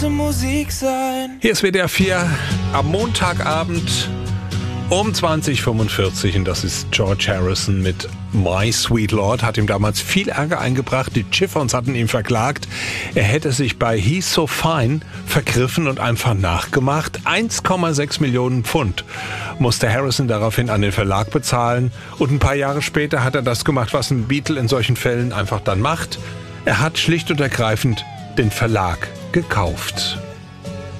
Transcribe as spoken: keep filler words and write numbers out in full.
Musik sein. Hier ist W D R vier am Montagabend um zwanzig Uhr fünfundvierzig und das ist George Harrison mit My Sweet Lord. Hat ihm damals viel Ärger eingebracht. Die Chiffons hatten ihn verklagt. Er hätte sich bei He's So Fine vergriffen und einfach nachgemacht. eins Komma sechs Millionen Pfund musste Harrison daraufhin an den Verlag bezahlen. Und ein paar Jahre später hat er das gemacht, was ein Beatle in solchen Fällen einfach dann macht. Er hat schlicht und ergreifend den Verlag gekauft.